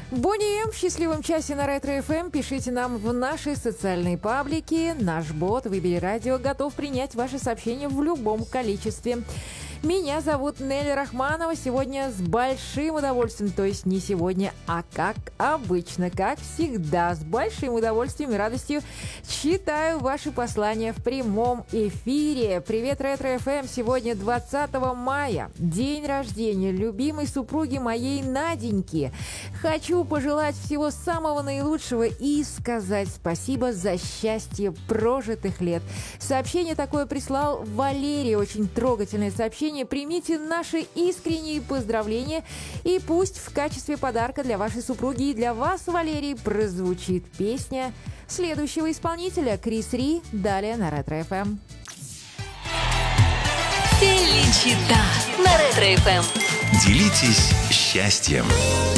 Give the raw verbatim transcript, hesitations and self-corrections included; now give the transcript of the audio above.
Бонни, в счастливом часе на Ретро-эф эм пишите нам в наши социальные паблики. Наш бот «Выбери радио» готов принять ваши сообщения в любом количестве. Меня зовут Нелли Рахманова. Сегодня с большим удовольствием, то есть не сегодня, а как обычно, как всегда, с большим удовольствием и радостью читаю ваши послания в прямом эфире. Привет, Ретро-эф эм! Сегодня двадцатого мая, день рождения любимой супруги моей Наденьки. Хочу пожелать всего самого наилучшего и сказать спасибо за счастье прожитых лет. Сообщение такое прислал Валерий, очень трогательное сообщение. Примите наши искренние поздравления, и пусть в качестве подарка для вашей супруги и для вас, Валерий, прозвучит песня следующего исполнителя Крис Ри, далее на Ретро-эф эм. Felicità на Ретро-эф эм. Делитесь счастьем.